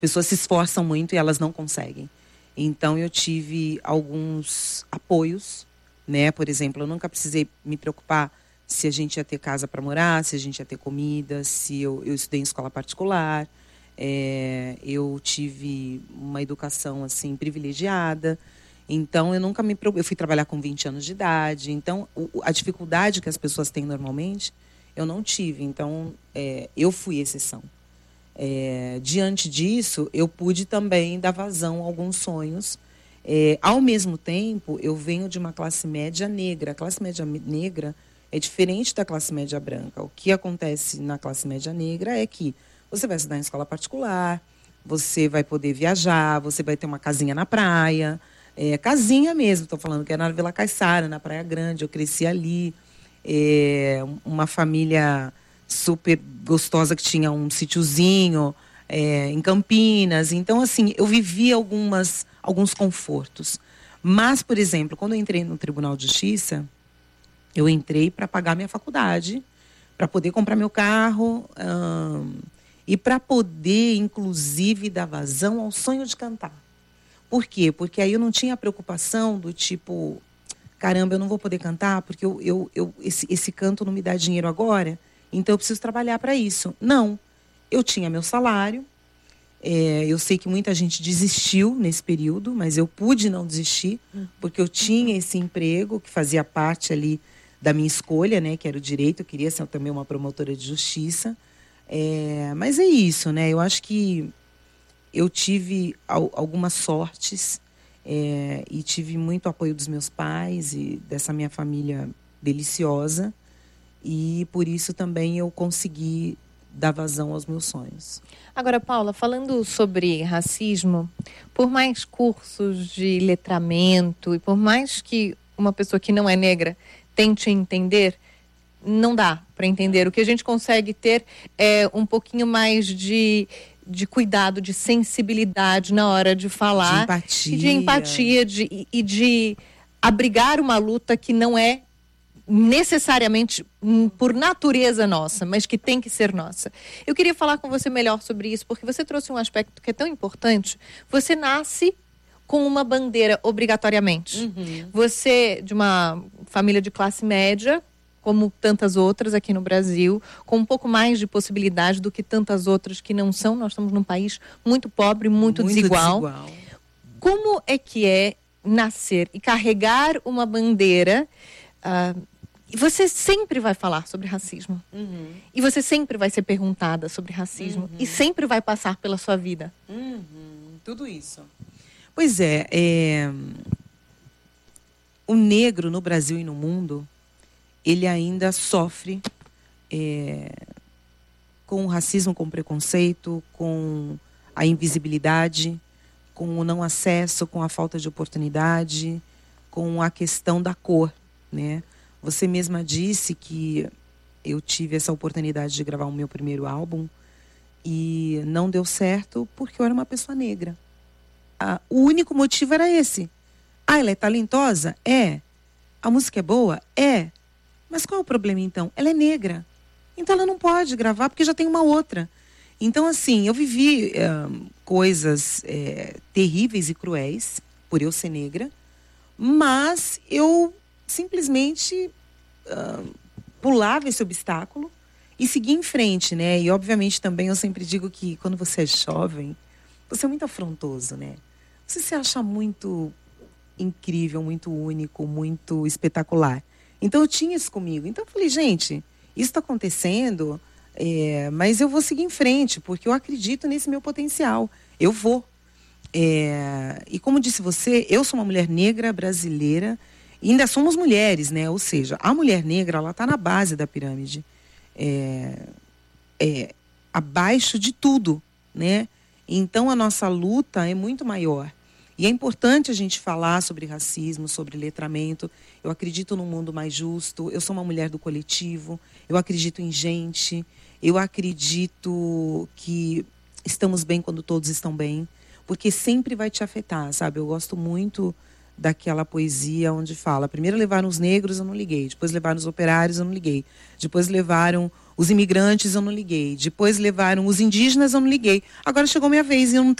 pessoas se esforçam muito e elas não conseguem. Então eu tive alguns apoios, né? Por exemplo, eu nunca precisei me preocupar se a gente ia ter casa para morar, se a gente ia ter comida, se eu estudei em escola particular, eu tive uma educação assim privilegiada. Então eu nunca me preocupei. Eu fui trabalhar com 20 anos de idade. Então a dificuldade que as pessoas têm normalmente, eu não tive. Então eu fui exceção. Diante disso, eu pude também dar vazão a alguns sonhos. Ao mesmo tempo, eu venho de uma classe média negra. A classe média negra é diferente da classe média branca. O que acontece na classe média negra é que você vai estudar em escola particular, você vai poder viajar, você vai ter uma casinha na praia, casinha mesmo, estou falando que é na Vila Caiçara, na Praia Grande, eu cresci ali. Uma família super gostosa que tinha um sítiozinho em Campinas. Então, assim, eu vivi alguns confortos. Mas, por exemplo, quando eu entrei no Tribunal de Justiça, eu entrei para pagar minha faculdade, para poder comprar meu carro e para poder, inclusive, dar vazão ao sonho de cantar. Por quê? Porque aí eu não tinha a preocupação do tipo, caramba, eu não vou poder cantar porque esse canto não me dá dinheiro agora, então eu preciso trabalhar para isso. Não, eu tinha meu salário, eu sei que muita gente desistiu nesse período, mas eu pude não desistir, porque eu tinha esse emprego que fazia parte ali da minha escolha, né, que era o direito. Eu queria ser também uma promotora de justiça. Mas é isso, né? Eu acho que eu tive algumas sortes e tive muito apoio dos meus pais e dessa minha família deliciosa. E por isso também eu consegui dar vazão aos meus sonhos. Agora, Paula, falando sobre racismo, por mais cursos de letramento e por mais que uma pessoa que não é negra tente entender, não dá para entender. O que a gente consegue ter é um pouquinho mais de cuidado, de sensibilidade na hora de falar. De empatia. De abrigar uma luta que não é necessariamente por natureza nossa, mas que tem que ser nossa. Eu queria falar com você melhor sobre isso, porque você trouxe um aspecto que é tão importante. Você nasce com uma bandeira obrigatoriamente. Uhum. Você, de uma família de classe média, como tantas outras aqui no Brasil, com um pouco mais de possibilidade do que tantas outras que não são. Nós estamos num país muito pobre, muito desigual. Como é que é nascer e carregar uma bandeira? Você sempre vai falar sobre racismo. Uhum. E você sempre vai ser perguntada sobre racismo. Uhum. E sempre vai passar pela sua vida. Uhum. Tudo isso. Pois o negro no Brasil e no mundo, ele ainda sofre com o racismo, com o preconceito, com a invisibilidade, com o não acesso, com a falta de oportunidade, com a questão da cor, né? Você mesma disse que eu tive essa oportunidade de gravar o meu primeiro álbum e não deu certo porque eu era uma pessoa negra. O único motivo era esse. Ela é talentosa? A música é boa? Mas qual é o problema então? Ela é negra. Então ela não pode gravar porque já tem uma outra. Então, assim, eu vivi coisas terríveis e cruéis por eu ser negra, mas eu simplesmente pulava esse obstáculo e seguia em frente, né? E, obviamente, também eu sempre digo que quando você é jovem, você é muito afrontoso, né? Você se acha muito incrível, muito único, muito espetacular. Então, eu tinha isso comigo. Então, eu falei, gente, isso está acontecendo, mas eu vou seguir em frente, porque eu acredito nesse meu potencial. Eu vou. E como disse você, eu sou uma mulher negra brasileira, e ainda somos mulheres, né? Ou seja, a mulher negra, ela está na base da pirâmide. Abaixo de tudo, né? Então, a nossa luta é muito maior. E é importante a gente falar sobre racismo, sobre letramento. Eu acredito num mundo mais justo. Eu sou uma mulher do coletivo. Eu acredito em gente. Eu acredito que estamos bem quando todos estão bem. Porque sempre vai te afetar, sabe? Eu gosto muito daquela poesia onde fala: primeiro levaram os negros, eu não liguei. Depois levaram os operários, eu não liguei. Depois levaram Os imigrantes eu não liguei. Depois levaram os indígenas, eu não liguei. Agora chegou minha vez e eu não